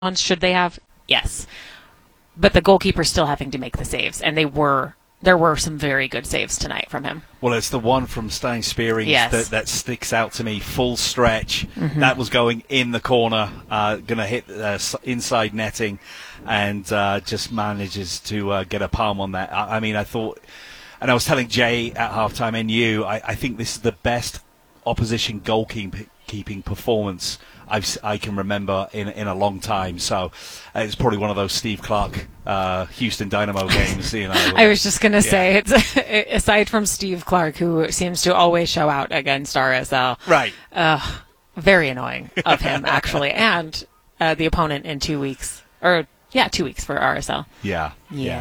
Should they have? Yes. But the goalkeeper's still having to make the saves, and there were some very good saves tonight from him. Well, it's the one from Stein Spearings that sticks out to me. Full stretch. Mm-hmm. That was going in the corner, going to hit inside netting, and just manages to get a palm on that. I mean, I thought, and I was telling Jay at halftime and you, I think this is the best opposition goalkeeping performance I can remember in a long time. So it's probably one of those Steve Clark Houston Dynamo games. I was just going to say, it's aside from Steve Clark, who seems to always show out against RSL. Right. Very annoying of him, actually. And the opponent in 2 weeks. 2 weeks for RSL. Yeah.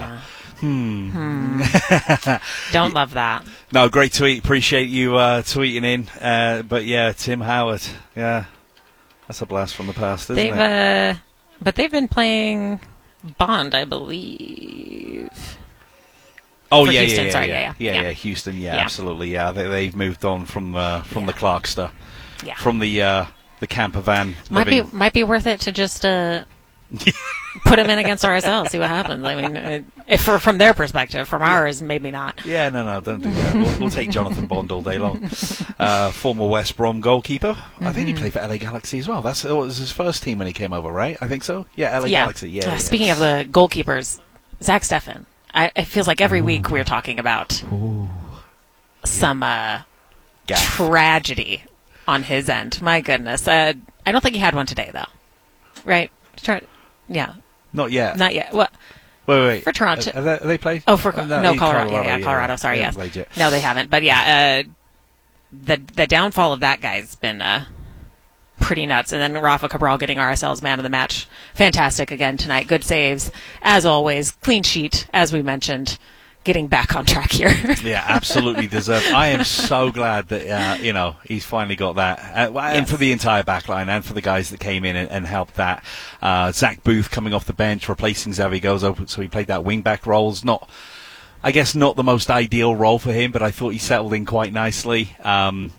Don't love that. No, great tweet. Appreciate you tweeting in. But yeah, Tim Howard. Yeah. That's a blast from the past, isn't it? But they've been playing Bond, I believe. Oh, for yeah, Houston. Yeah, Houston, absolutely, yeah. They've moved on from the Clarkster, from the camper van. Might be worth it to just put him in against RSL, see what happens. I mean, if from their perspective, from ours, maybe not. Yeah, no, don't do that. We'll take Jonathan Bond all day long. Former West Brom goalkeeper. Mm-hmm. I think he played for LA Galaxy as well. It was his first team when he came over, right? I think so. Yeah, LA Galaxy. Yeah. Speaking of the goalkeepers, Zach Steffen. It feels like every week we're talking about some tragedy on his end. My goodness. I don't think he had one today, though. Right? Yeah. Not yet. Not yet. What? Wait. For Toronto. Are they played? Oh, for Colorado. Colorado. Sorry, yes. No, they haven't. But yeah, the downfall of that guy's been pretty nuts. And then Rafa Cabral getting RSL's man of the match. Fantastic again tonight. Good saves, as always. Clean sheet, as we mentioned. Getting back on track here. Yeah, absolutely deserved. I am so glad that he's finally got that, and for the entire backline, and for the guys that came in and helped that. Zach Booth coming off the bench, replacing Xavi Gozo, so he played that wing back role. Not the most ideal role for him, but I thought he settled in quite nicely. Paulo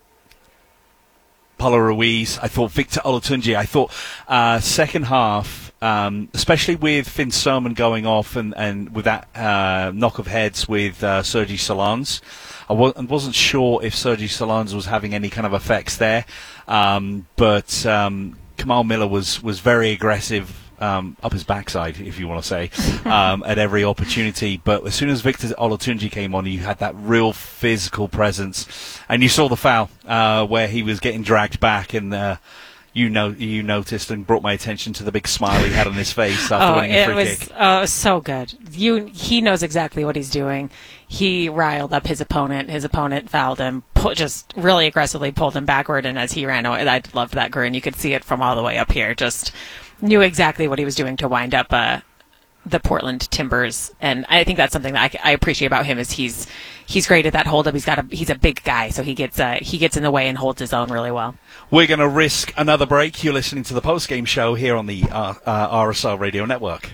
Ruiz, I thought Victor Olatunji, I thought second half. Especially with Finn Sermon going off and with that knock of heads with Sergi Solans. I wasn't sure if Sergi Solans was having any kind of effects there, but Kamal Miller was very aggressive up his backside, if you want to say, at every opportunity. But as soon as Victor Olatunji came on, you had that real physical presence, and you saw the foul where he was getting dragged back and. You noticed and brought my attention to the big smile he had on his face after winning a free kick. Oh, so good. He knows exactly what he's doing. He riled up his opponent. His opponent fouled him, just really aggressively pulled him backward, and as he ran away, I loved that grin. You could see it from all the way up here. Just knew exactly what he was doing to wind up the Portland Timbers, and I think that's something that I appreciate about him is he's great at that hold up. He's a big guy, so he gets in the way and holds his own really well. We're going to risk another break. You're listening to the post game show here on the RSL Radio Network.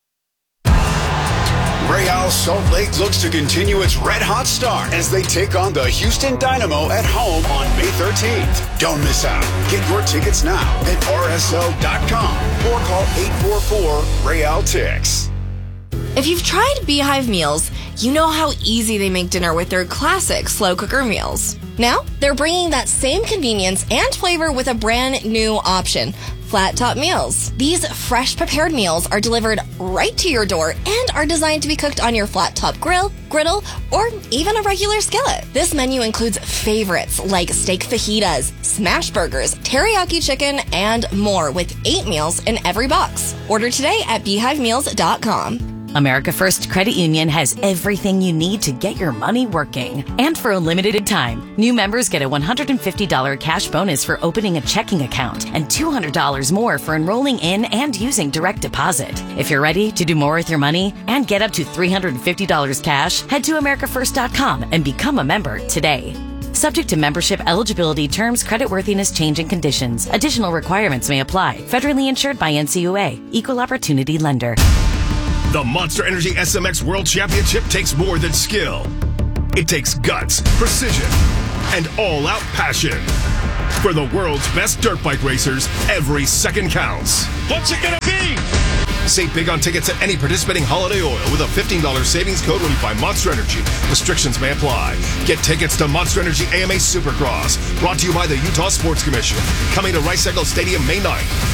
Real Salt Lake looks to continue its red-hot start as they take on the Houston Dynamo at home on May 13th. Don't miss out. Get your tickets now at rsl.com or call 844-REAL-TIX. If you've tried Beehive meals, you know how easy they make dinner with their classic slow cooker meals. Now, they're bringing that same convenience and flavor with a brand new option. Flat Top Meals. These fresh prepared meals are delivered right to your door and are designed to be cooked on your flat top grill, griddle, or even a regular skillet. This menu includes favorites like steak fajitas, smash burgers, teriyaki chicken, and more with 8 meals in every box. Order today at beehivemeals.com. America First Credit Union has everything you need to get your money working. And for a limited time, new members get a $150 cash bonus for opening a checking account and $200 more for enrolling in and using direct deposit. If you're ready to do more with your money and get up to $350 cash, head to americafirst.com and become a member today. Subject to membership eligibility, terms, creditworthiness, changing conditions. Additional requirements may apply. Federally insured by NCUA. Equal Opportunity Lender. The Monster Energy SMX World Championship takes more than skill. It takes guts, precision, and all-out passion. For the world's best dirt bike racers, every second counts. What's it gonna be? Save big on tickets at any participating Holiday Oil with a $15 savings code when you buy Monster Energy. Restrictions may apply. Get tickets to Monster Energy AMA Supercross. Brought to you by the Utah Sports Commission. Coming to Rice Eccles Stadium May 9th.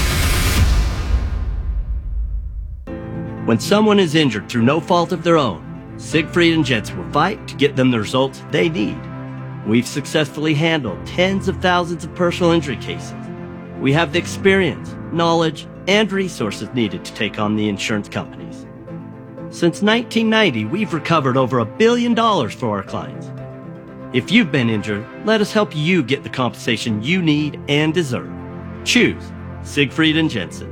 When someone is injured through no fault of their own, Siegfried and Jensen will fight to get them the results they need. We've successfully handled tens of thousands of personal injury cases. We have the experience, knowledge, and resources needed to take on the insurance companies. Since 1990, we've recovered over $1 billion for our clients. If you've been injured, let us help you get the compensation you need and deserve. Choose Siegfried and Jensen.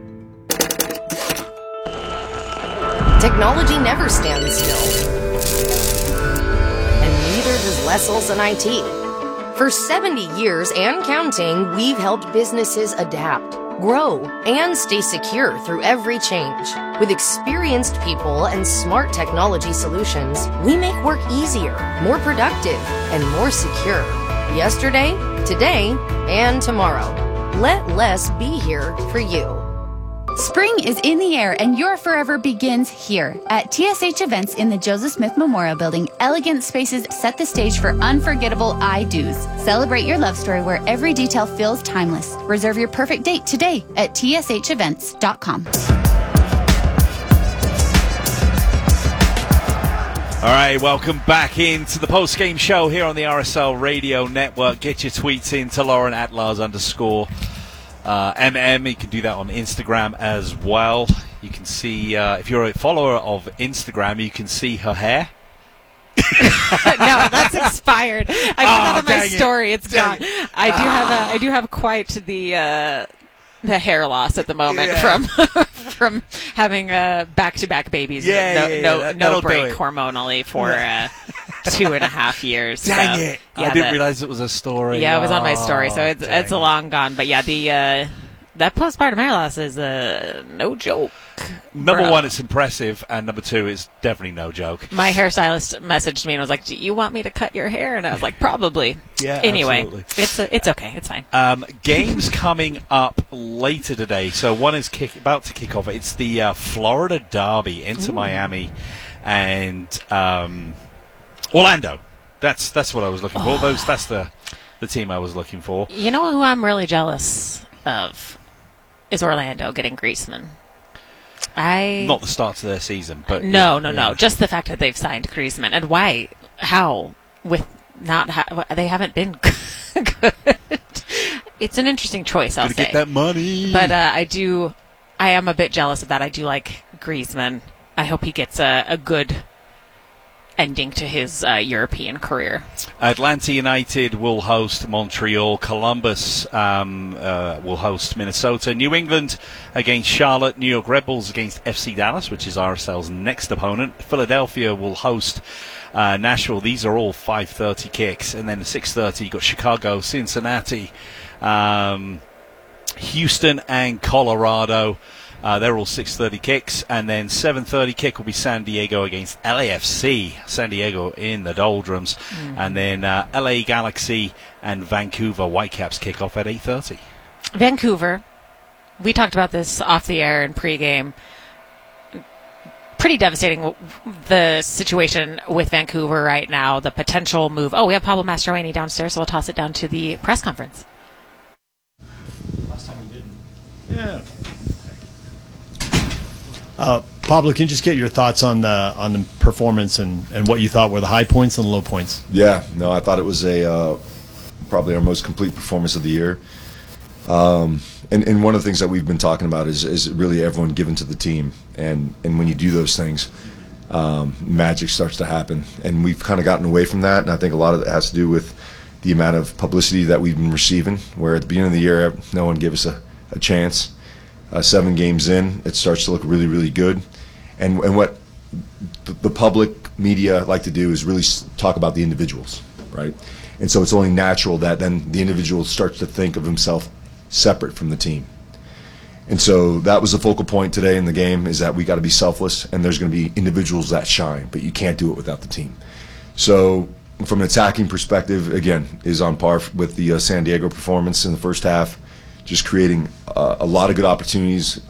Technology never stands still. And neither does Les Olson IT. For 70 years and counting, we've helped businesses adapt, grow, and stay secure through every change. With experienced people and smart technology solutions, we make work easier, more productive, and more secure. Yesterday, today, and tomorrow. Let Les be here for you. Spring is in the air and your forever begins here. At TSH Events in the Joseph Smith Memorial Building, elegant spaces set the stage for unforgettable I-dos. Celebrate your love story where every detail feels timeless. Reserve your perfect date today at tshevents.com. All right, welcome back into the post-game show here on the RSL Radio Network. Get your tweets in to Lauren at Lars_MM. You can do that on Instagram as well. You can see, if you're a follower of Instagram, you can see her hair. No, that's expired. I put that on my story. It's gone. I do have quite the hair loss at the moment from having back-to-back babies. No break hormonally for 2.5 years. Dang it! I didn't realize it was a story. Yeah, it was on my story, so it's a long gone. But yeah, that postpartum hair loss is no joke. Number one, it's impressive, and number two, it's definitely no joke. My hairstylist messaged me and was like, "Do you want me to cut your hair?" And I was like, "Probably." Yeah. Anyway, absolutely. it's okay. It's fine. Games coming up later today. So one is about to kick off. It's the Florida Derby into Miami and Orlando. That's what I was looking for. That's the team I was looking for. You know who I'm really jealous of is Orlando getting Griezmann. Not the start to their season, but no. Just the fact that they've signed Griezmann and why, how, with they haven't been good. It's an interesting choice. I'll say get that money, but I am a bit jealous of that. I do like Griezmann. I hope he gets a good ending to his European career. Atlanta United will host Montreal. Columbus will host Minnesota. New England against Charlotte. New York Red Bulls against FC Dallas, which is RSL's next opponent. Philadelphia will host Nashville. These are all 5:30 kicks. And then at 6:30, you've got Chicago, Cincinnati, Houston, and Colorado. They're all 6:30 kicks, and then 7:30 kick will be San Diego against LAFC. San Diego in the doldrums, and then LA Galaxy and Vancouver Whitecaps kick off at 8:30. Vancouver, we talked about this off the air in pregame. Pretty devastating, the situation with Vancouver right now. The potential move. Oh, we have Pablo Mastroeni downstairs, so we'll toss it down to the press conference. Last time we didn't. Yeah. Pablo, can you just get your thoughts on the performance and what you thought were the high points and the low points? Yeah, no, I thought it was probably our most complete performance of the year. And one of the things that we've been talking about is really everyone given to the team. And when you do those things, magic starts to happen. And we've kind of gotten away from that, and I think a lot of it has to do with the amount of publicity that we've been receiving, where at the beginning of the year, no one gave us a chance. 7 games in, it starts to look really, really good. And what the public media like to do is really talk about the individuals, right? And so it's only natural that then the individual starts to think of himself separate from the team. And so that was the focal point today in the game, is that we got to be selfless, and there's going to be individuals that shine, but you can't do it without the team. So from an attacking perspective, again, is on par with the San Diego performance in the first half, just creating a lot of good opportunities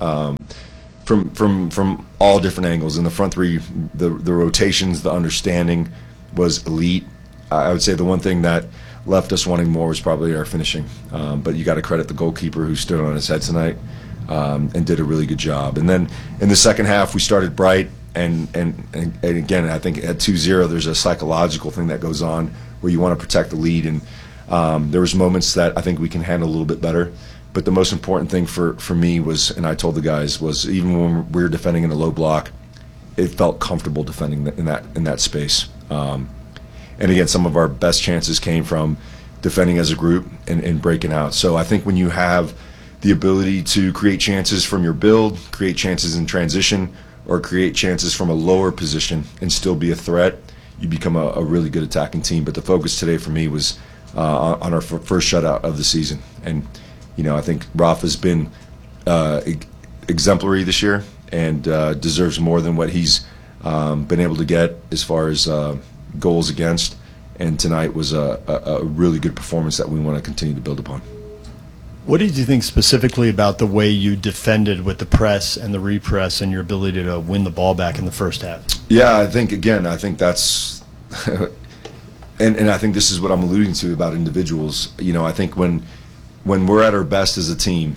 from all different angles. In the front three, the rotations, the understanding was elite. I would say the one thing that left us wanting more was probably our finishing. But you got to credit the goalkeeper who stood on his head tonight and did a really good job. And then in the second half, we started bright. And again, I think at 2-0, there's a psychological thing that goes on where you want to protect the lead. And there was moments that I think we can handle a little bit better. But the most important thing for me was, and I told the guys, was even when we were defending in a low block, it felt comfortable defending in that space. And again, some of our best chances came from defending as a group and breaking out. So I think when you have the ability to create chances from your build, create chances in transition, or create chances from a lower position and still be a threat, you become a really good attacking team. But the focus today for me was on our first shutout of the season. And, I think Rafa's been exemplary this year and deserves more than what he's been able to get as far as goals against. And tonight was a really good performance that we want to continue to build upon. What did you think specifically about the way you defended with the press and the repress and your ability to win the ball back in the first half? Yeah, I think that's and I think this is what I'm alluding to about individuals. I think when we're at our best as a team,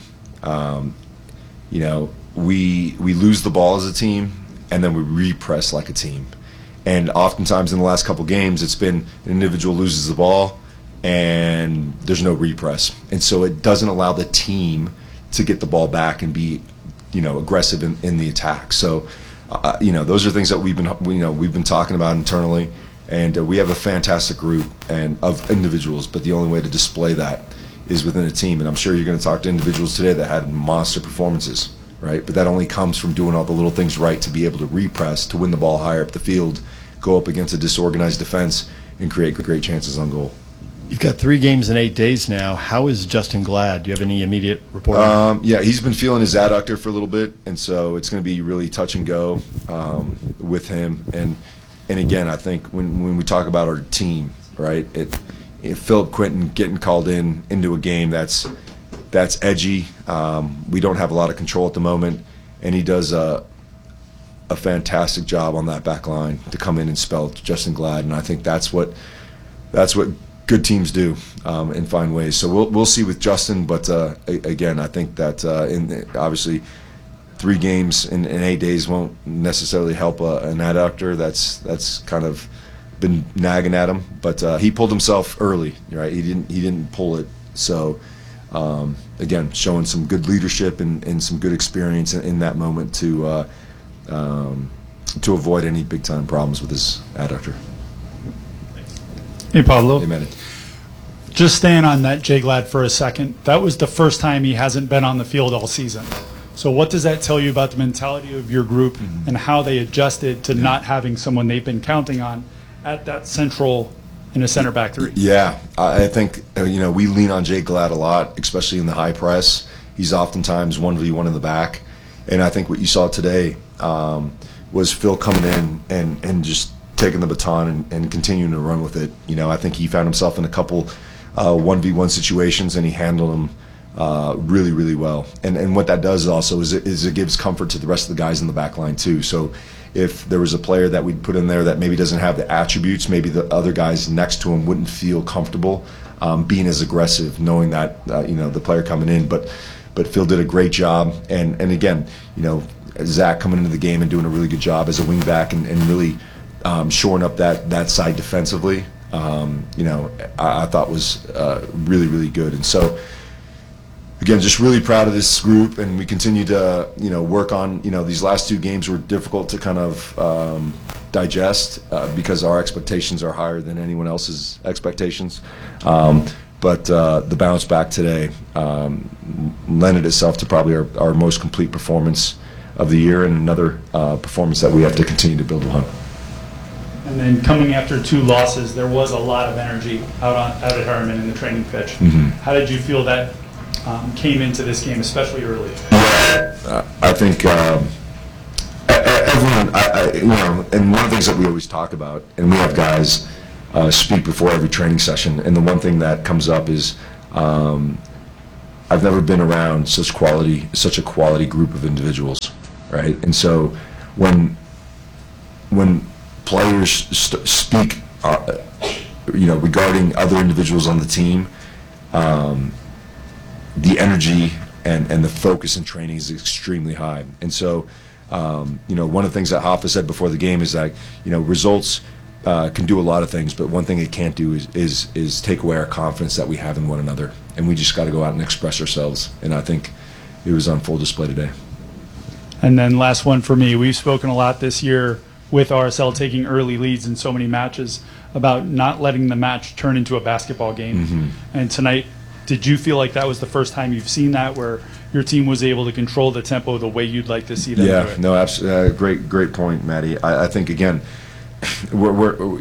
we lose the ball as a team and then we repress like a team. And oftentimes in the last couple games, it's been an individual loses the ball and there's no repress, and so it doesn't allow the team to get the ball back and be, aggressive in the attack. So, those are things that we've been talking about internally, and we have a fantastic group and of individuals. But the only way to display that is within a team, and I'm sure you're going to talk to individuals today that had monster performances, right? But that only comes from doing all the little things right to be able to repress, to win the ball higher up the field, go up against a disorganized defense, and create great chances on goal. You've got 3 games in 8 days now. How is Justin Glad? Do you have any immediate report? Yeah, he's been feeling his adductor for a little bit, and so it's going to be really touch and go with him. And again, I think when we talk about our team, right, Philip Quinton getting called into a game that's edgy. We don't have a lot of control at the moment, and he does a fantastic job on that back line to come in and spell Justin Glad. And I think that's what good teams do and find ways. So we'll see with Justin, but again, I think that obviously 3 games in 8 days won't necessarily help an adductor that's kind of been nagging at him. But he pulled himself early, right? He didn't pull it. So again, showing some good leadership and some good experience in that moment to avoid any big time problems with his adductor. Hey, Pablo. Hey, Manny. Just staying on that Jay Glad for a second. That was the first time he hasn't been on the field all season. So what does that tell you about the mentality of your group and how they adjusted to not having someone they've been counting on at that central in a center back 3? Yeah, I think we lean on Jay Glad a lot, especially in the high press. He's oftentimes 1v1 in the back, and I think what you saw today was Phil coming in and just taking the baton and continuing to run with it. I think he found himself in a couple 1v1 situations, and he handled them really, really well. And what that does also is it gives comfort to the rest of the guys in the back line too. So if there was a player that we'd put in there that maybe doesn't have the attributes, maybe the other guys next to him wouldn't feel comfortable being as aggressive, knowing that the player coming in. But Phil did a great job, and again, Zach coming into the game and doing a really good job as a wingback and really shoring up that side defensively. I thought was really, really good. And so, again, just really proud of this group, and we continue to, work on, these last 2 games were difficult to kind of digest because our expectations are higher than anyone else's expectations. But the bounce back today lended itself to probably our most complete performance of the year, and another performance that we have to continue to build on. And then coming after 2 losses, there was a lot of energy out at Harriman in the training pitch. Mm-hmm. How did you feel that came into this game, especially early? I think everyone, and one of the things that we always talk about, and we have guys speak before every training session, and the one thing that comes up is I've never been around such a quality group of individuals, right? And so when players speak, regarding other individuals on the team, the energy and the focus in training is extremely high. And so, one of the things that Hoffa said before the game is that, results can do a lot of things, but one thing it can't do is take away our confidence that we have in one another. And we just got to go out and express ourselves. And I think it was on full display today. And then last one for me, we've spoken a lot this year with RSL taking early leads in so many matches about not letting the match turn into a basketball game. Mm-hmm. And tonight, did you feel like that was the first time you've seen that, where your team was able to control the tempo the way you'd like to see them do it? No, absolutely. Great point, Maddie. I think, again, we're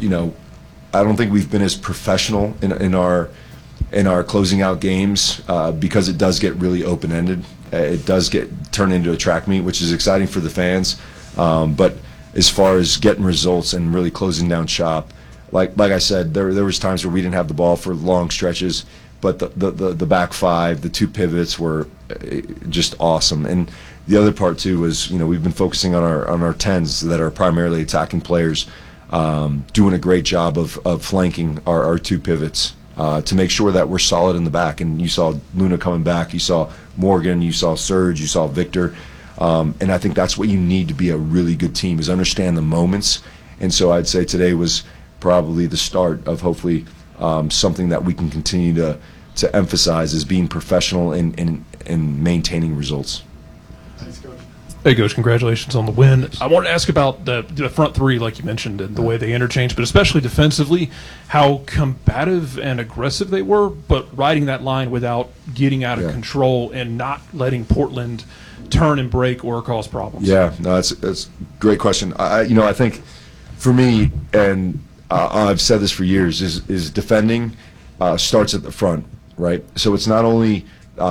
I don't think we've been as professional in our closing out games because it does get really open-ended. It does get turned into a track meet, which is exciting for the fans. But as far as getting results and really closing down shop, like I said, there was times where we didn't have the ball for long stretches, but the back five, the two pivots were just awesome. And the other part too was, we've been focusing on our 10s that are primarily attacking players, doing a great job of flanking our two pivots to make sure that we're solid in the back. And you saw Luna coming back, you saw Morgan, you saw Serge, you saw Victor. And I think that's what you need to be a really good team, is understand the moments. And so I'd say today was probably the start of hopefully something that we can continue to emphasize as being professional and maintaining results. Thanks, Coach. Hey, Coach, congratulations on the win. I wanted to ask about the front three, like you mentioned, and the way they interchanged, but especially defensively, how combative and aggressive they were, but riding that line without getting out of control and not letting Portland turn and break or cause problems. Yeah, no, that's a great question. I think for me, and I've said this for years, is defending starts at the front, right? So it's not only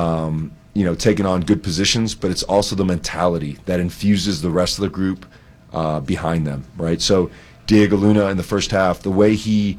taking on good positions, but it's also the mentality that infuses the rest of the group behind them, right? So Diego Luna in the first half, the way he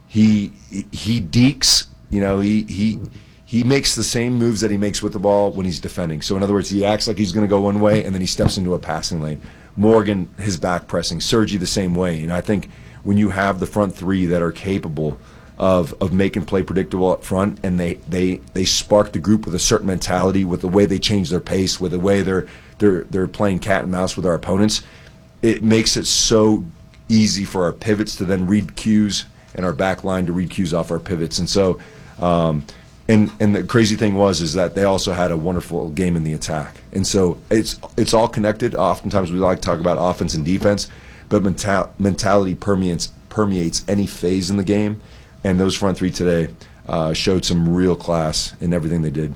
dekes, he makes the same moves that he makes with the ball when he's defending. So in other words, he acts like he's going to go one way, and then he steps into a passing lane. Morgan, his back pressing. Sergi the same way. And I think when you have the front three that are capable of making play predictable up front, and they spark the group with a certain mentality, with the way they change their pace, with the way they're playing cat and mouse with our opponents, it makes it so easy for our pivots to then read cues and our back line to read cues off our pivots. And so and the crazy thing is that they also had a wonderful game in the attack. And so it's all connected. Oftentimes we like to talk about offense and defense, but mentality permeates any phase in the game. And those front three today showed some real class in everything they did.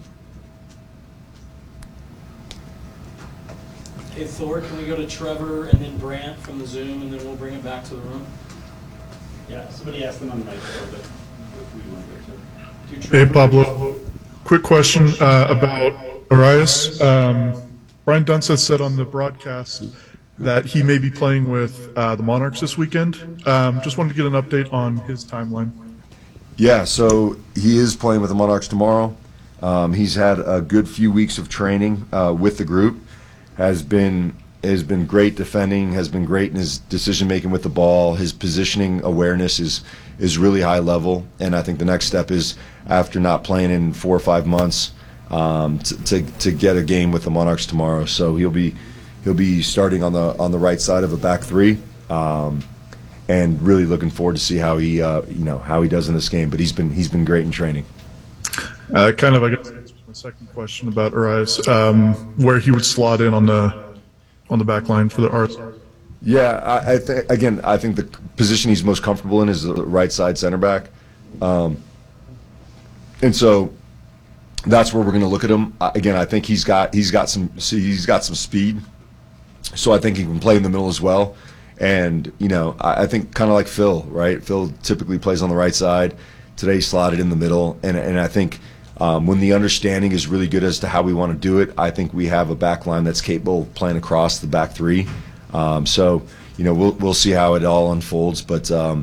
Hey, Thor, can we go to Trevor and then Brant from the Zoom, and then we'll bring it back to the room? Yeah, somebody asked them on the microphone, but we want to go to. Hey, Pablo. Quick question about Arias. Brian Dunseth said on the broadcast that he may be playing with the Monarchs this weekend. Just wanted to get an update on his timeline. Yeah, so he is playing with the Monarchs tomorrow. He's had a good few weeks of training with the group. Has been great defending, has been great in his decision making with the ball. His positioning awareness is really high level, and I think the next step is, after not playing in 4 or 5 months, to get a game with the Monarchs tomorrow. So he'll be starting on the right side of a back three. And really looking forward to see how he does in this game. But he's been great in traiing. I guess answers my second question about Arias, where he would slot in on the back line for the Arts. Yeah, I think the position he's most comfortable in is the right side center back, and so that's where we're going to look at him. Again, I think he's got some speed, so I think he can play in the middle as well. And, I think kind of like Phil, right? Phil typically plays on the right side. Today slotted in the middle. And I think when the understanding is really good as to how we want to do it, I think we have a back line that's capable of playing across the back three. So, we'll see how it all unfolds. But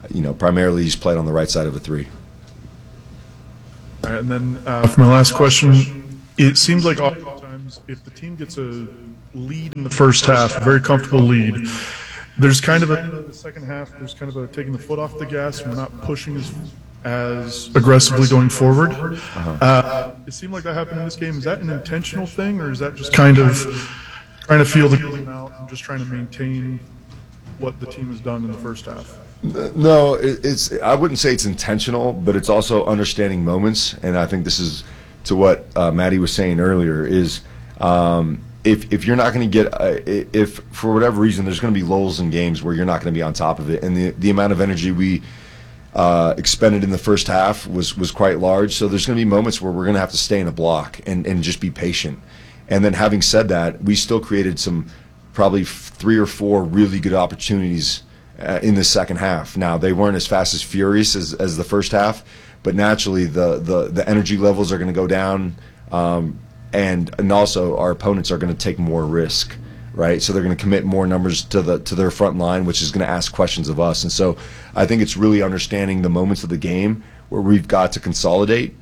primarily he's played on the right side of a three. All right, and then for my last question, it seems like oftentimes if the team gets a lead in the first half, a very comfortable lead, there's kind of the second half, there's kind of a taking the foot off the gas and we're not pushing as aggressively going forward. It seemed like that happened in this game. Is that an intentional thing, or is that just kind of trying to feel the game out and just trying to maintain what the team has done in the first half? No, I wouldn't say it's intentional, but it's also understanding moments. And I think this is to what Maddie was saying earlier is if you're not going to get if for whatever reason there's going to be lulls in games where you're not going to be on top of it, and the amount of energy we expended in the first half was quite large. So there's going to be moments where we're going to have to stay in a block and just be patient. And then having said that, we still created some probably 3 or 4 really good opportunities in the second half. Now, they weren't as fast as furious as the first half, but naturally the energy levels are going to go down, and also our opponents are going to take more risk, right? So they're going to commit more numbers to their front line, which is going to ask questions of us. And so I think it's really understanding the moments of the game where we've got to consolidate.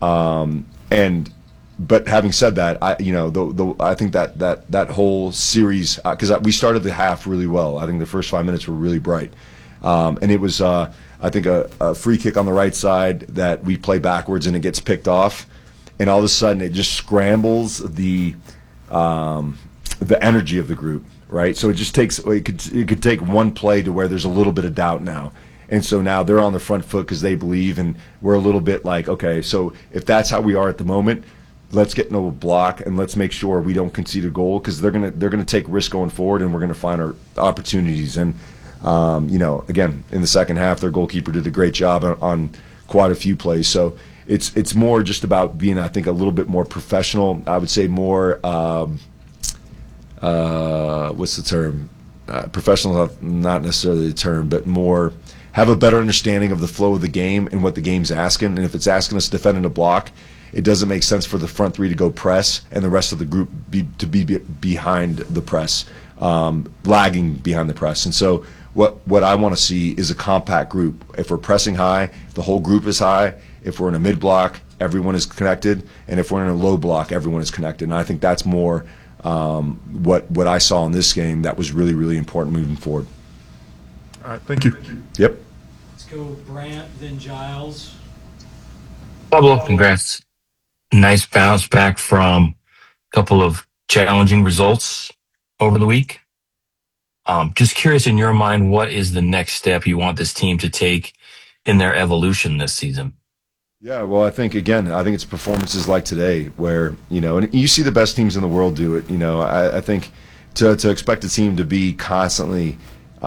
But having said that, I think that whole series, because we started the half really well. I think the first 5 minutes were really bright, and it was I think a free kick on the right side that we play backwards and it gets picked off, and all of a sudden it just scrambles the energy of the group, right? So it just takes it could take one play to where there's a little bit of doubt now. And so now they're on the front foot because they believe, and we're a little bit like, okay, so if that's how we are at the moment, let's get into a block and let's make sure we don't concede a goal, because they're gonna take risk going forward, and we're gonna find our opportunities. And again, in the second half, their goalkeeper did a great job on quite a few plays. So it's more just about being, I think, a little bit more professional. I would say more what's the term? Professional, not necessarily the term, but more have a better understanding of the flow of the game and what the game's asking. And if it's asking us to defend in a block, it doesn't make sense for the front three to go press and the rest of the group to be behind the press, lagging behind the press. And so what I want to see is a compact group. If we're pressing high, the whole group is high. If we're in a mid block, everyone is connected. And if we're in a low block, everyone is connected. And I think that's more what I saw in this game that was really, really important moving forward. All right, thank you. Yep. Let's go Brant, then Giles. Pablo, congrats. Nice bounce back from a couple of challenging results over the week. Just curious, in your mind, what is the next step you want this team to take in their evolution this season? Yeah, well, I think it's performances like today where, and you see the best teams in the world do it. I think to expect a team to be constantly,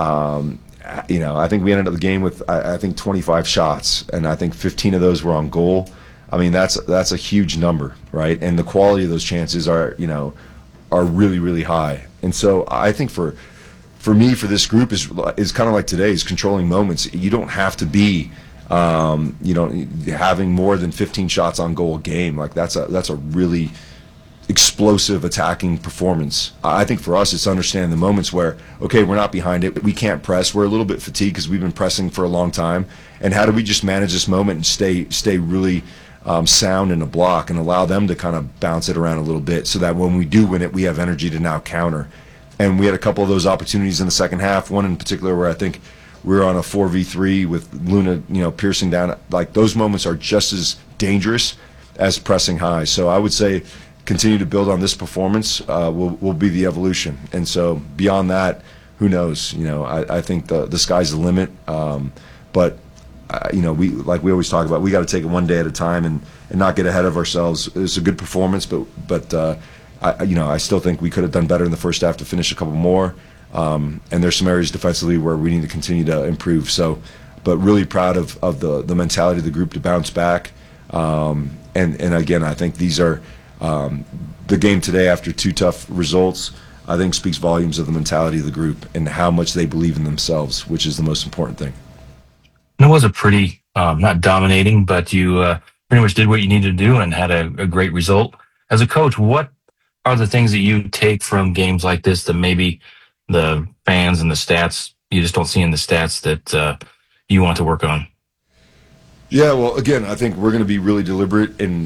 I think we ended up the game with, I think 25 shots, and I think 15 of those were on goal. I mean, that's a huge number, right? And the quality of those chances are really, really high. And so I think for me, for this group is kind of like today's controlling moments. You don't have to be, having more than 15 shots on goal a game. Like that's a really explosive attacking performance. I think for us, it's understanding the moments where, okay, we're not behind it, we can't press, we're a little bit fatigued because we've been pressing for a long time, and how do we just manage this moment and stay really sound in a block and allow them to kind of bounce it around a little bit, so that when we do win it, we have energy to now counter. And we had a couple of those opportunities in the second half, one in particular where I think we were on a 4v3 with Luna, piercing down. Like, those moments are just as dangerous as pressing high. So I would say continue to build on this performance will be the evolution. And so beyond that, who knows? I think the sky's the limit. But we always talk about, we got to take it one day at a time and not get ahead of ourselves. It was a good performance, but I still think we could have done better in the first half to finish a couple more. And there's some areas defensively where we need to continue to improve. So, but really proud of the mentality of the group to bounce back. And again, I think these are the game today after two tough results, I think speaks volumes of the mentality of the group and how much they believe in themselves, which is the most important thing. And it was a pretty, not dominating, but you pretty much did what you needed to do and had a great result. As a coach, what are the things that you take from games like this that maybe the fans and the stats, you just don't see in the stats that you want to work on? Yeah, well, again, I think we're going to be really deliberate in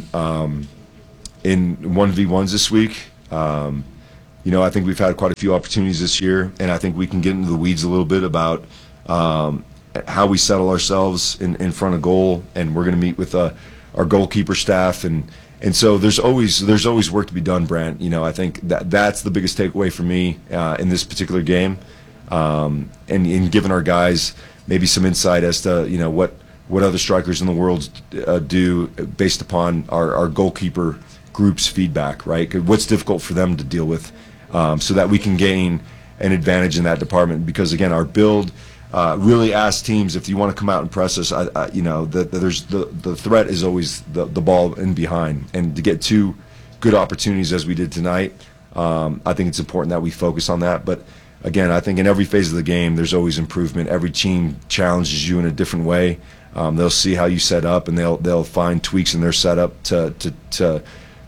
1v1s this week. I think we've had quite a few opportunities this year, and I think we can get into the weeds a little bit about how we settle ourselves in front of goal, and we're going to meet with our goalkeeper staff, and so there's always work to be done, Brant. I think that's the biggest takeaway for me in this particular game, and in giving our guys maybe some insight as to what other strikers in the world do based upon our goalkeeper group's feedback, right? What's difficult for them to deal with, so that we can gain an advantage in that department. Because again, our build really asks teams, if you want to come out and press us, there's the threat is always the ball in behind, and to get 2 good opportunities as we did tonight, I think it's important that we focus on that. But again, I think in every phase of the game, there's always improvement. Every team challenges you in a different way. They'll see how you set up, and they'll find tweaks in their setup to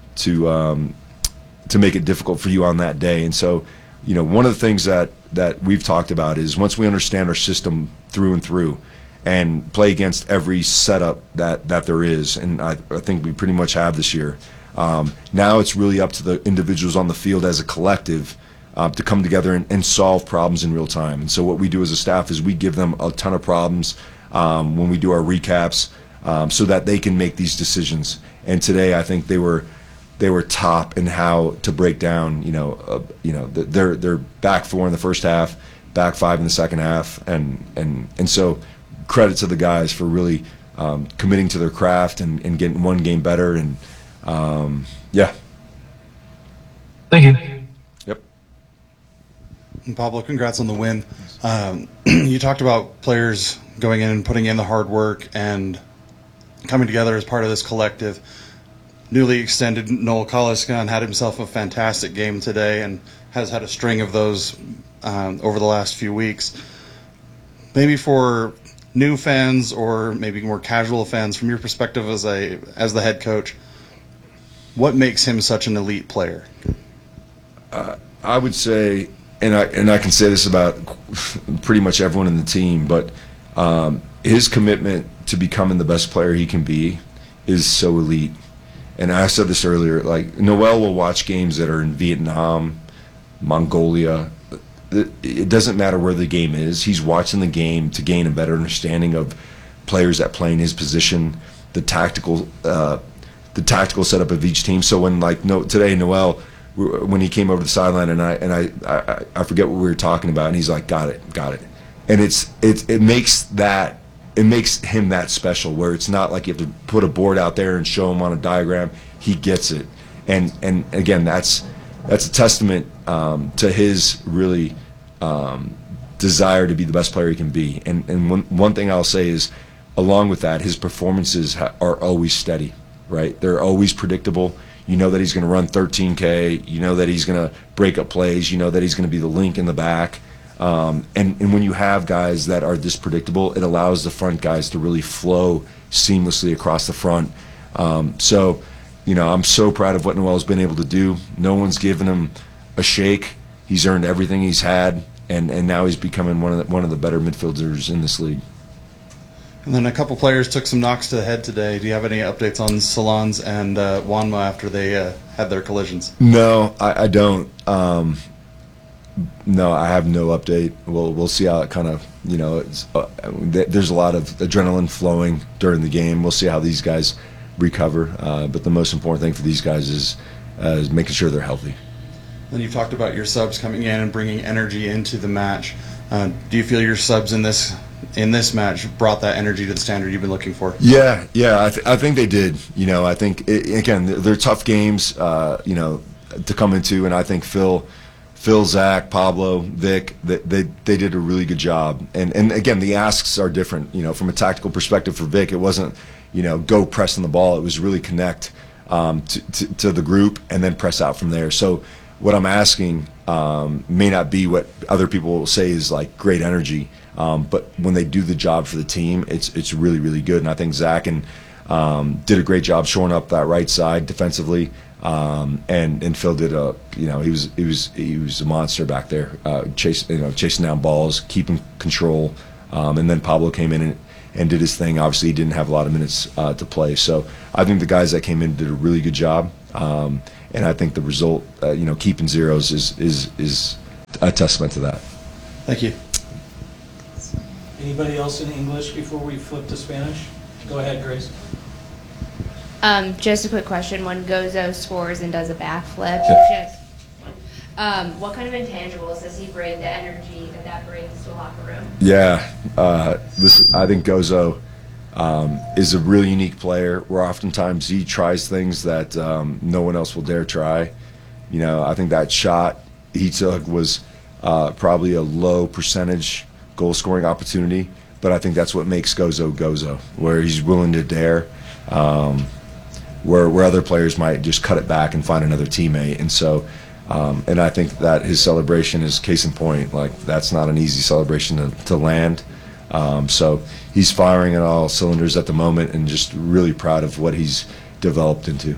make it difficult for you on that day. And so, one of the things that we've talked about is once we understand our system through and through, and play against every setup that there is, and I think we pretty much have this year. Now it's really up to the individuals on the field as a collective to come together and solve problems in real time. And so what we do as a staff is we give them a ton of problems when we do our recaps, so that they can make these decisions. And today, I think they were top in how to break down. Their back 4 in the first half, back 5 in the second half, and so credit to the guys for really committing to their craft and getting one game better. And yeah. Thank you. Yep. And Pablo, congrats on the win. You talked about players going in and putting in the hard work and coming together as part of this collective. Newly extended Noel Colliscan had himself a fantastic game today and has had a string of those over the last few weeks. Maybe for new fans or maybe more casual fans, from your perspective as the head coach, what makes him such an elite player? I would say, and I can say this about pretty much everyone in the team, but his commitment to becoming the best player he can be is so elite. And I said this earlier, like, Noel will watch games that are in Vietnam, Mongolia. It doesn't matter where the game is. He's watching the game to gain a better understanding of players that play in his position, the tactical setup of each team. So when today, Noel, when he came over to the sideline, and I forget what we were talking about, and he's like, got it, and it makes him that special, where it's not like you have to put a board out there and show him on a diagram. He gets it, and again, that's a testament to his really desire to be the best player he can be. And one thing I'll say is, along with that, his performances are always steady, right? They're always predictable. You know that he's going to run 13K. You know that he's going to break up plays. You know that he's going to be the link in the back. And when you have guys that are this predictable, it allows the front guys to really flow seamlessly across the front. So, I'm so proud of what Noel's been able to do. No one's given him a shake. He's earned everything he's had, and now he's becoming one of the better midfielders in this league. And then a couple players took some knocks to the head today. Do you have any updates on Solans and Wanma after they had their collisions? No, I don't. No, I have no update. We'll see how it kind of, there's a lot of adrenaline flowing during the game. We'll see how these guys recover. But the most important thing for these guys is making sure they're healthy. Then you've talked about your subs coming in and bringing energy into the match. Do you feel your subs in this match brought that energy to the standard you've been looking for? Yeah, I think they did. I think again, they're tough games, to come into, and I think Phil, Zach, Pablo, Vic, they did a really good job. And again, the asks are different. From a tactical perspective for Vic, it wasn't go press on the ball. It was really connect to the group and then press out from there. So what I'm asking may not be what other people will say is like great energy, but when they do the job for the team, it's really, really good. And I think Zach did a great job shoring up that right side defensively, and Phil did he was a monster back there, chasing down balls, keeping control, And then Pablo came in and did his thing. Obviously, he didn't have a lot of minutes to play. So I think the guys that came in did a really good job. And I think the result, keeping zeros is a testament to that. Thank you. Anybody else in English before we flip to Spanish? Go ahead, Grace. Just a quick question. When Gozo scores and does a backflip, what kind of intangibles does he bring, the energy that brings to the locker room? Yeah, I think Gozo is a really unique player, where oftentimes he tries things that no one else will dare try. I think that shot he took was probably a low percentage goal-scoring opportunity, but I think that's what makes Gozo, where he's willing to dare, where other players might just cut it back and find another teammate. And so, and I think that his celebration is case in point. Like, that's not an easy celebration to land. So he's firing on all cylinders at the moment, and just really proud of what he's developed into.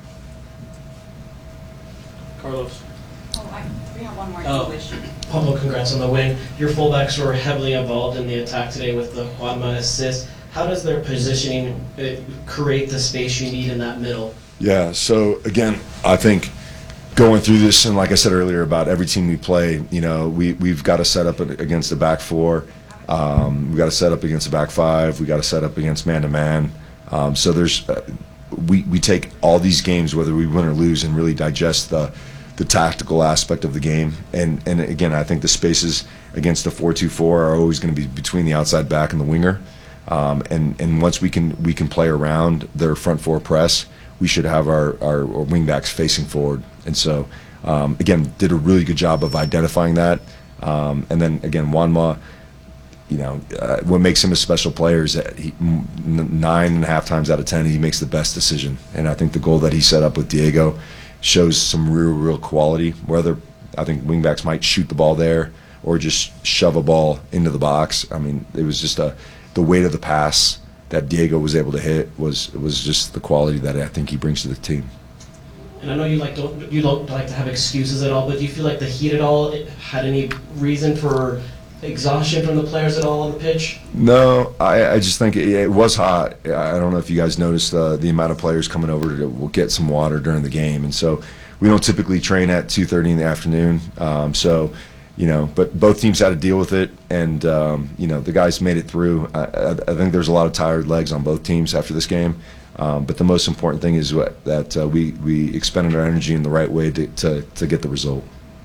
Carlos. We have one more English. Pablo, congrats on the win. Your fullbacks were heavily involved in the attack today with the Juanma assist. How does their positioning create the space you need in that middle? Yeah, so again, I think going through this, and like I said earlier about every team we play, we've got to set up against the back four. We've got to set up against the back five. We've got to set up against man-to-man. So we take all these games, whether we win or lose, and really digest the tactical aspect of the game. And again, I think the spaces against the 4-2-4 are always going to be between the outside back and the winger. And once we can play around their front four press, we should have our wing backs facing forward. And so, again, did a really good job of identifying that. And then again, Juanma, what makes him a special player is that 9.5 times out of 10 he makes the best decision. And I think the goal that he set up with Diego shows some real quality. Whether I think wingbacks might shoot the ball there or just shove a ball into the box. I mean, it was just the weight of the pass that Diego was able to hit was just the quality that I think he brings to the team. And I know you don't like to have excuses at all, but do you feel like the heat at all had any reason for exhaustion from the players at all on the pitch? No, I just think it was hot. I don't know if you guys noticed the amount of players coming over to get some water during the game, and so we don't typically train at 2:30 in the afternoon. But both teams had to deal with it, and the guys made it through. I think there's a lot of tired legs on both teams after this game, but the most important thing is that we expended our energy in the right way to get the result.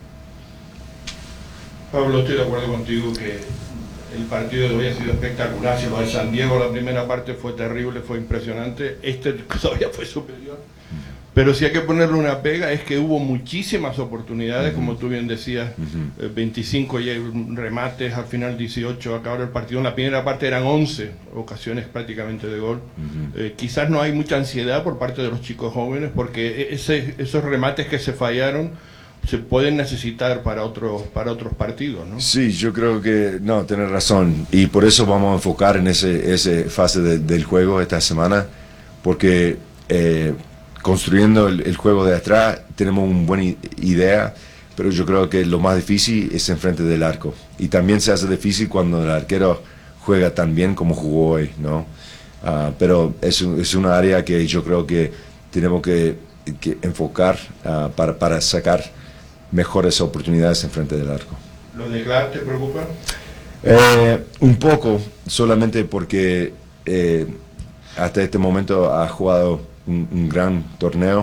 Pablo, estoy de acuerdo contigo que el partido de hoy ha sido espectacular. Si lo de San Diego, la primera parte fue terrible, fue impresionante. Este todavía fue superior. Pero si hay que ponerle una pega es que hubo muchísimas oportunidades, como tú bien decías, 25 remates, al final 18, acabar el partido. En la primera parte eran 11 ocasiones prácticamente de gol. Quizás no hay mucha ansiedad por parte de los chicos jóvenes, porque esos remates que se fallaron se pueden necesitar para otros partidos, ¿no? Sí, yo creo que no, tienes razón, y por eso vamos a enfocar en ese fase del juego esta semana, porque construyendo el juego de atrás tenemos una buena idea, pero yo creo que lo más difícil es enfrente del arco, y también se hace difícil cuando el arquero juega tan bien como jugó hoy, ¿no? Pero es una área que yo creo que tenemos que enfocar para sacar mejores oportunidades enfrente del arco. ¿Lo de Clark te preocupa? Un poco, solamente porque hasta este momento ha jugado un gran torneo.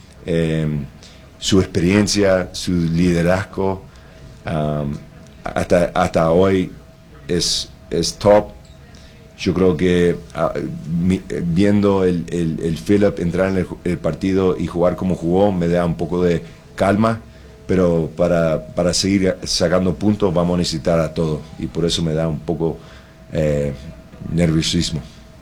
Su experiencia, su liderazgo, hasta hoy es top. Yo creo que viendo el Philip entrar en el partido y jugar como jugó me da un poco de calma, pero para seguir sacando puntos vamos a necesitar a todo, y por eso me da un poco nerviosismo.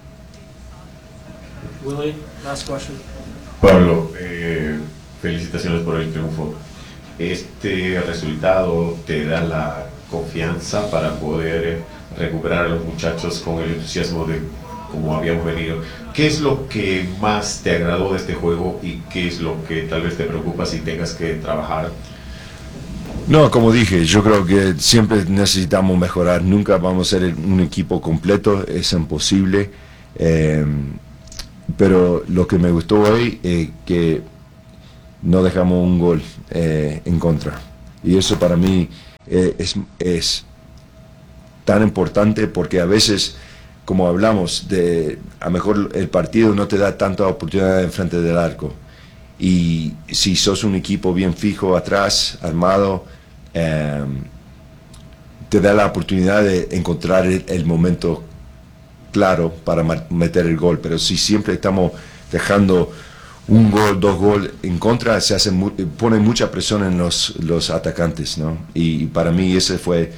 Willie, last question. Pablo, felicitaciones por el triunfo. Este resultado te da la confianza para poder recuperar a los muchachos con el entusiasmo de como habíamos venido. ¿Qué es lo que más te agradó de este juego y qué es lo que tal vez te preocupa si tengas que trabajar? No, como dije, yo creo que siempre necesitamos mejorar. Nunca vamos a ser un equipo completo, es imposible. Pero lo que me gustó hoy es que no dejamos un gol en contra. Y eso para mí es tan importante, porque a veces, como hablamos, a lo mejor el partido no te da tanta oportunidad enfrente del arco. Y si sos un equipo bien fijo atrás, armado, te da la oportunidad de encontrar el momento claro para meter el gol. Pero si siempre estamos dejando un gol, 2 goles en contra, pone mucha presión en los atacantes, ¿no? Y para mí ese fue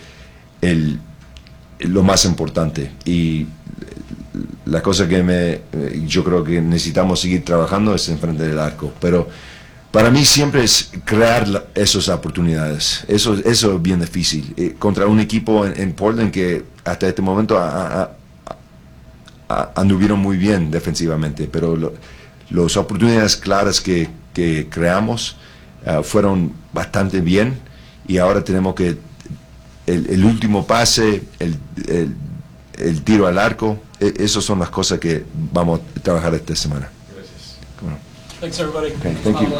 lo más importante. Y la cosa que yo creo que necesitamos seguir trabajando es enfrente del arco. Pero para mí siempre es crear esas oportunidades. Eso es bien difícil. Contra un equipo en Portland que hasta este momento anduvieron muy bien defensivamente, pero las oportunidades claras que creamos fueron bastante bien, y ahora tenemos que el último pase, el tiro al arco, esas son las cosas que vamos a trabajar esta semana. Gracias. Thanks, everybody. Okay, thank you.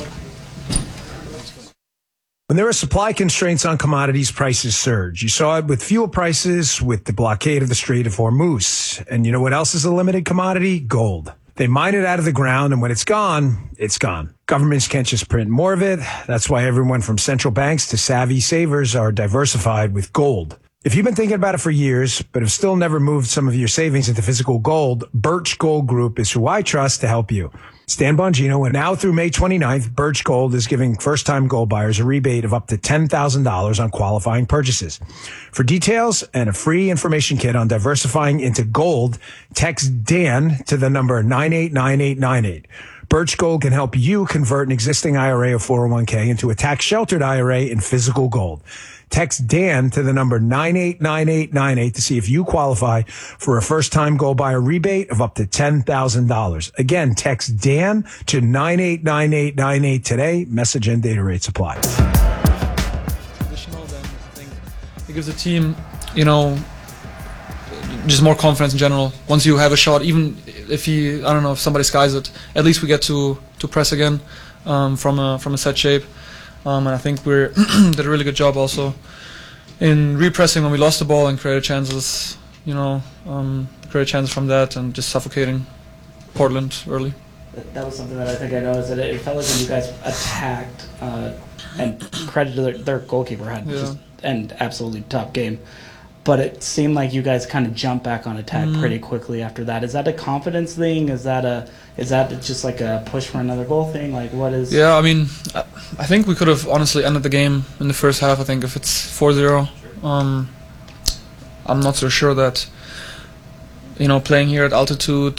When there are supply constraints on commodities, prices surge. You saw it with fuel prices, with the blockade of the Strait of Hormuz. And you know what else is a limited commodity? Gold. They mine it out of the ground, and when it's gone, it's gone. Governments can't just print more of it. That's why everyone from central banks to savvy savers are diversified with gold. If you've been thinking about it for years, but have still never moved some of your savings into physical gold, Birch Gold Group is who I trust to help you. Stan Bongino, and now through May 29th, Birch Gold is giving first-time gold buyers a rebate of up to $10,000 on qualifying purchases. For details and a free information kit on diversifying into gold, text Dan to the number 989898. Birch Gold can help you convert an existing IRA or 401k into a tax-sheltered IRA in physical gold. Text Dan to the number 989898 to see if you qualify for a first-time gold buyer rebate of up to $10,000. Again, text Dan to 989898 today. Message and data rate apply. Additional, then I think it gives the team, just more confidence in general. Once you have a shot, even if if somebody skies it, at least we get to press again from a set shape. And I think we did a really good job also in repressing when we lost the ball and created chances, created chances from that and just suffocating Portland early. That was something that I think I noticed, that it felt like when you guys attacked, and credit to their goalkeeper had just an absolutely top game. But it seemed like you guys kind of jumped back on attack pretty quickly after that. Is that a confidence thing? Is that just like a push for another goal thing? Like, what is? Yeah, I mean, I think we could have honestly ended the game in the first half. I think if it's 4-0, I'm not so sure that playing here at altitude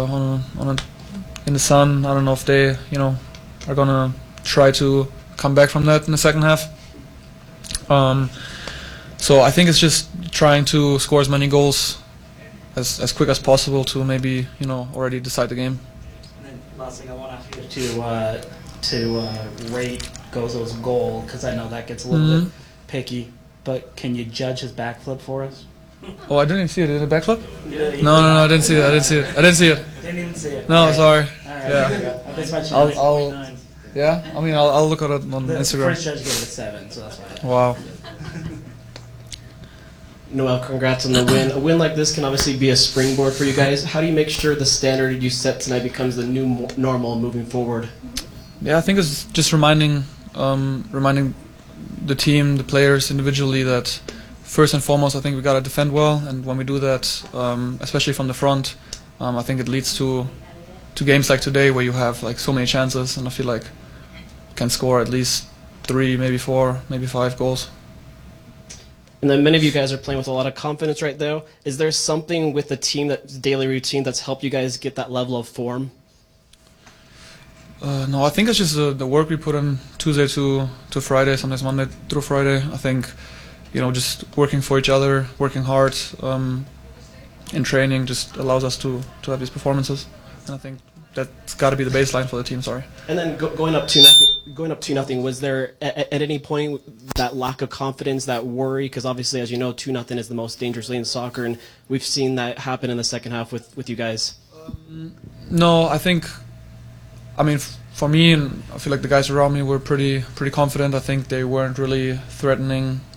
in the sun. I don't know if they are gonna try to come back from that in the second half. So I think it's just trying to score as many goals as quick as possible to maybe already decide the game. And then last thing I want to ask you to rate Gozo's goal, because I know that gets a little bit picky. But can you judge his backflip for us? Oh, I didn't even see it. Did it backflip? Yeah, No, I didn't see it. I didn't see it. Didn't even see it. No, Right. sorry. All right. Yeah. I'll I'll look at it on the Instagram. first judge gave it a 7, so that's why. Wow. Noel, congrats on the win. A win like this can obviously be a springboard for you guys. How do you make sure the standard you set tonight becomes the new normal moving forward? Yeah, I think it's just reminding the team, the players individually, that first and foremost, I think we gotta defend well, and when we do that, especially from the front, I think it leads to games like today where you have like so many chances, and I feel like you can score at least 3, maybe 4, maybe 5 goals. And then many of you guys are playing with a lot of confidence right now. Is there something with the team, that's daily routine, that's helped you guys get that level of form? No, I think it's just the work we put in Tuesday to Friday, sometimes Monday through Friday. I think, just working for each other, working hard in training just allows us to have these performances. And I think that's got to be the baseline for the team. Sorry. And then going up 2-0. Was there at any point that lack of confidence, that worry? Because obviously, as you know, 2-0 is the most dangerous lead in soccer, and we've seen that happen in the second half with you guys. No, I think, I mean, for me, and I feel like the guys around me were pretty confident. I think they weren't really threatening